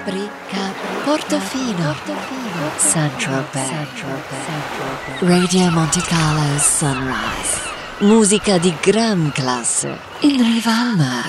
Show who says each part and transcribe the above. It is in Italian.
Speaker 1: Portofino, Saint-Tropez, Radio Monte Carlo Sunrise. Musica di gran classe in riva al mare.